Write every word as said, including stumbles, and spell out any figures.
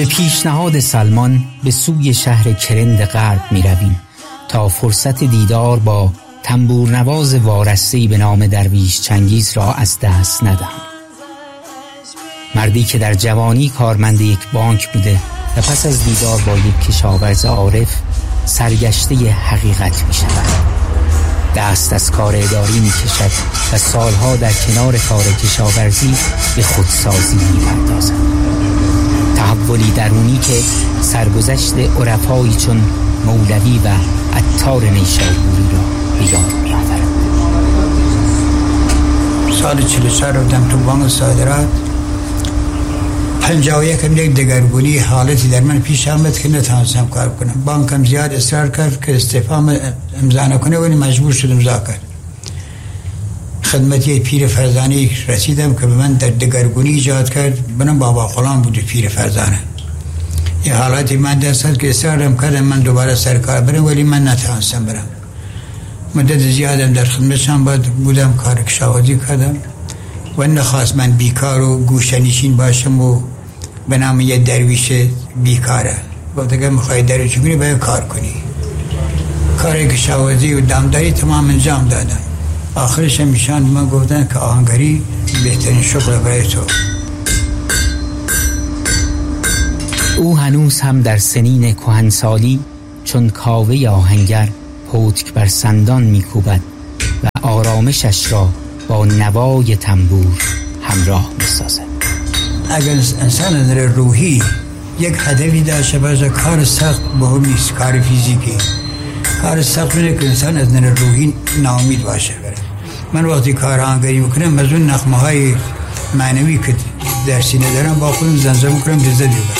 به پیشنهاد سلمان به سوی شهر کرند غرب می رویم تا فرصت دیدار با تنبورنواز وارسته‌ای به نام درویش چنگیز را از دست ندهم. مردی که در جوانی کارمند یک بانک بوده و پس از دیدار با یک کشاورز عارف سرگشته حقیقت می شود. دست از کار اداری می کشد و سالها در کنار کار کشاورزی به خودسازی می پردازد. تحولی درونی که سرگذشت عرفایی چون مولوی و عطار نیشابوری را به یاد می آورد. سال چهل و چهار رفتم تو بانک صادرات. پنجاه و یکم یک دگرگونی حالتی در من پیش آمد که نتوانستم کار کنم. بانکم زیاد اصرار کرد که استعفا امضا نکنه ولی مجبور شدم امضا کرد. خدمتی پیر فرزانه رسیدم که به من در دگرگونی ایجاد کرد. بنام بابا غلام بود پیر فرزانه. یه حالتی من دست که اصرارم کردم من دوباره سرکار برم ولی من نتوانستم برم. مدت زیادم در خدمتشان بودم، کار کشاورزی کردم و نخواست من بیکار و گوشه‌نشین باشم و به نام یه درویش بیکاره. گفت اگر میخوای درویشی کنی باید کار کنی. کار کشاورزی و دامداری تمام انجام دادم. آخرش میشان من گفتن که آهنگری بهترین شغل برای تو. او هنوز هم در سنین کهنسالی چون کاوه آهنگر پتک بر سندان میکوبد و آرامشش را با نوای تنبور همراه میسازد. اگر انسان از نظر روحی یک هدفی داشته باشه کار سخت مهم نیست. کار فیزیکی کار سخت اینه که انسان از نظر روحی ناامید باشه. من وقتی کار آهنگری میکنم از اون نغمه های معنوی که در سینه دارم با خودم زمزمه میکنم لذت میبرم.